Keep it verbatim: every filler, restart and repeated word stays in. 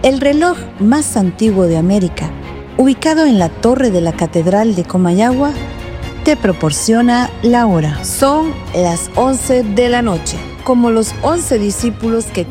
El reloj más antiguo de América, ubicado en la torre de la Catedral de Comayagua, te proporciona la hora. Son las once de la noche. Como los once discípulos que